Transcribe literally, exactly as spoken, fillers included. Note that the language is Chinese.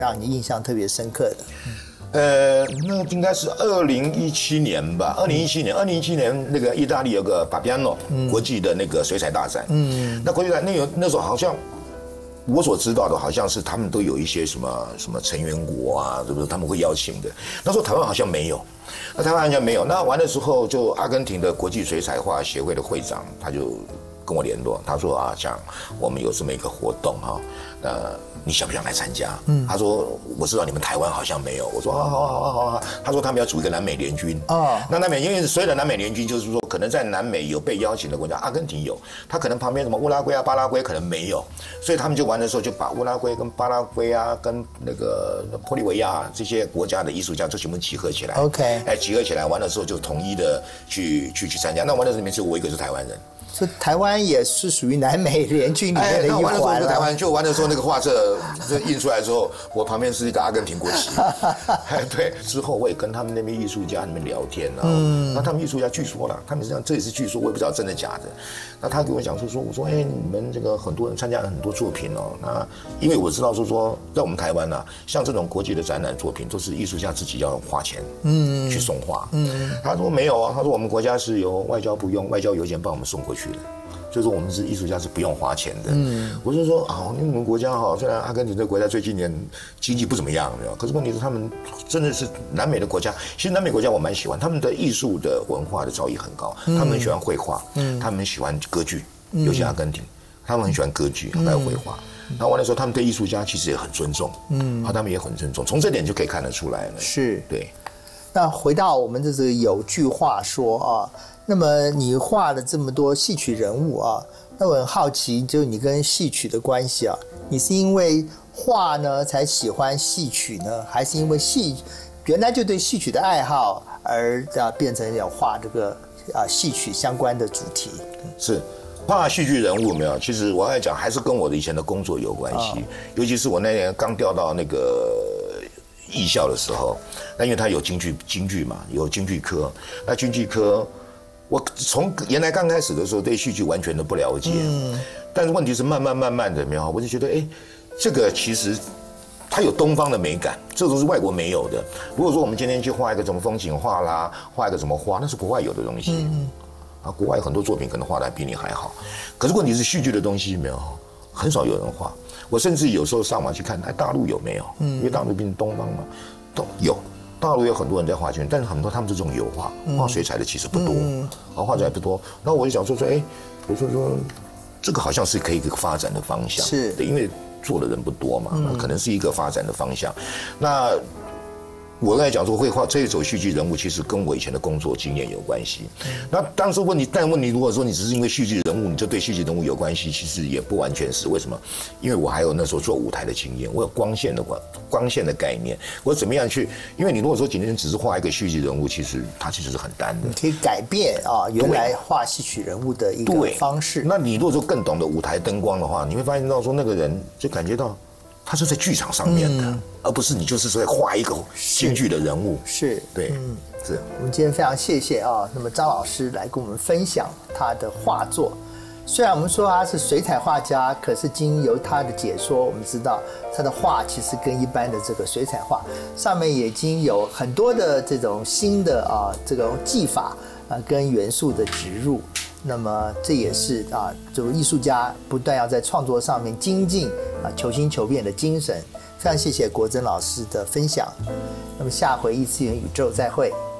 让你印象特别深刻的？ 呃，那应该是二零一七年吧。二零一七年，二零一七年那个意大利有个 Papiano 国际的那个水彩大赛。嗯，那国际赛那有那时候好像我所知道的，好像是他们都有一些什么什么成员国啊，是不是他们会邀请的？那时候台湾好像没有，那台湾好像没有。那完的时候，就阿根廷的国际水彩画协会的会长他就跟我联络，他说啊，像我们有这么一个活动哈，呃。你想不想来参加？嗯，他说我知道你们台湾好像没有。我说好好好好好好。他说他们要组一个南美联军。哦，那南美因为所有的南美联军就是说，可能在南美有被邀请的国家，阿根廷有，他可能旁边什么乌拉圭啊、巴拉圭可能没有，所以他们就玩的时候就把乌拉圭跟巴拉圭啊、跟那个玻利维亚这些国家的艺术家就全部集合起来。 OK， 哎，集合起来玩的时候就统一的去去去参加。那玩的里面只有我一个是台湾人。 所以台湾也是属于南美联军里面的一环了。 哎，台湾就玩的时候，那个画册就印出来之后，我旁边是一个阿根廷国旗。哎，对，之后我也跟他们那边艺术家那边聊天啊。嗯。那他们艺术家据说了，他们实际上这也是据说，我也不知道真的假的。那他给我讲说说，我说哎，你们这个很多人参加了很多作品哦。那因为我知道说说，在我们台湾呢、啊，像这种国际的展览作品，都是艺术家自己要花钱，嗯，去送画。嗯。他说没有啊，他说我们国家是由外交部用外交邮件帮我们送过去。所以说我们是艺术家是不用花钱的。嗯，我就说啊，因为我们国家哈，虽然阿根廷这个国家最近年经济不怎么样，可是问题是他们真的是南美的国家。其实南美国家我蛮喜欢，他们的艺术的文化的造诣很高，嗯、他们很喜欢绘画，嗯，他们很喜欢歌剧，尤其阿根廷，他们很喜欢歌剧还有绘画。然后完了之后，他们对艺术家其实也很尊重，嗯，他们也很尊重，从这点就可以看得出来了。 是， 对。 那回到我们这个有句话说啊。那么你画了这么多戏曲人物啊，那我很好奇，就你跟戏曲的关系啊，你是因为画呢才喜欢戏曲呢，还是因为戏原来就对戏曲的爱好而啊变成要画这个啊戏曲相关的主题？ 是画戏剧人物没有？其实我要讲还是跟我的以前的工作有关系，哦、尤其是我那年刚调到那个艺校的时候，那因为他有京剧京剧嘛，有京剧科，那京剧科。我从原来刚开始的时候对戏剧完全都不了解，嗯，但是问题是慢慢慢慢的没有，我就觉得哎，这个其实它有东方的美感，这都是外国没有的。如果说我们今天去画一个什么风景画啦，画一个什么花，那是国外有的东西，嗯，啊，国外有很多作品可能画的比你还好，可是问题是戏剧的东西没有，很少有人画。我甚至有时候上网去看，哎，大陆有没有？嗯，因为大陆毕竟东方嘛，都有。大陆有很多人在画圈，但是很多他们是这种油画，画水彩的其实不多，嗯，啊，画水彩不多。然后我就想说说，哎，我说说，这个好像是可以一个发展的方向， 是， 对，因为做的人不多嘛，嗯，可能是一个发展的方向。那我刚才讲说会画这一种戏剧人物，其实跟我以前的工作经验有关系。嗯、那当时问你，但问你，如果说你只是因为戏剧人物，你就对戏剧人物有关系，其实也不完全是。为什么？因为我还有那时候做舞台的经验，我有光线的光光线的概念，我怎么样去？因为你如果说今天只是画一个戏剧人物，其实它其实是很单的。 你可以改变啊，原来画戏曲人物的一个方式。 那你如果说更懂得舞台灯光的话，你会发现到说那个人就感觉到。他是在剧场上面的，嗯、而不是你就是在画一个京剧的人物。 是， 对，嗯，是。 我们今天非常谢谢啊，那么张老师来跟我们分享他的画作。虽然我们说他是水彩画家，可是经由他的解说，我们知道他的画其实跟一般的这个水彩画上面已经有很多的这种新的啊这个技法啊跟元素的植入。那么这也是啊，这个艺术家不断要在创作上面精进啊，求新求变的精神。非常谢谢国珍老师的分享。那么下回异次元宇宙再会。